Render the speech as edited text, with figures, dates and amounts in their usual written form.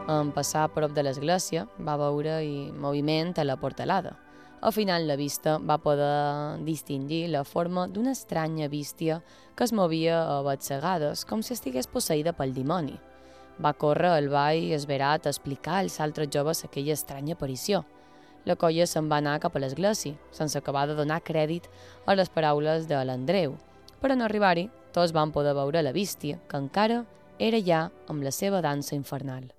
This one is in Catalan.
En passar a prop de l'església, va veure-hi moviment a la portalada. Al final la vista va poder distingir la forma d'una estranya bístia que es movia a batzegades com si estigués posseïda pel dimoni. Va córrer al ball esverat a explicar als altres joves aquella estranya aparició. La colla se'n va anar cap a l'església, sense acabar de donar crèdit a les paraules de l'Andreu. Per en arribar-hi, tots van poder veure la bístia, que encara era allà amb la seva dansa infernal.